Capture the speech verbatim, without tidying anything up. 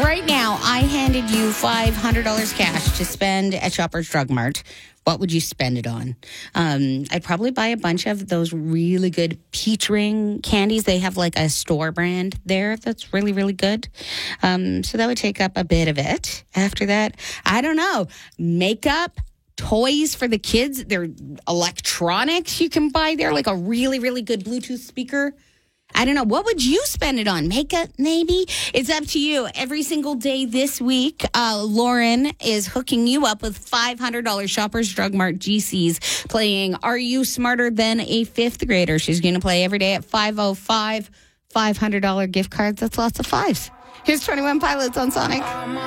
right now I handed you five hundred dollars cash to spend at Shoppers Drug Mart, what would you spend it on? Um, I'd probably buy a bunch of those really good peach ring candies. They have like a store brand there that's really, really good. Um, so that would take up a bit of it. After that, I don't know, makeup, toys for the kids. They're electronics you can buy there, like a really, really good Bluetooth speaker. I don't know. What would you spend it on? Makeup, maybe? It's up to you. Every single day this week, uh, Lauren is hooking you up with five hundred dollars Shoppers Drug Mart G Cs playing Are You Smarter Than a Fifth Grader? She's going to play every day at five oh five. five hundred dollars gift cards. That's lots of fives. Here's twenty-one Pilots on Sonic.